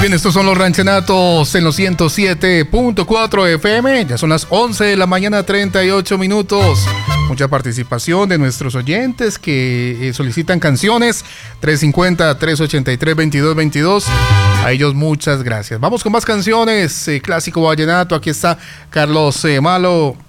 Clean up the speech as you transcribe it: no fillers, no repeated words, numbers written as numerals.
bien, estos son los ranchenatos en los 107.4 FM. Ya son las 11 de la mañana, 38 minutos. Mucha participación de nuestros oyentes que solicitan canciones. 350-383-2222. A ellos muchas gracias. Vamos con más canciones. Clásico vallenato. Aquí está Carlos Malo.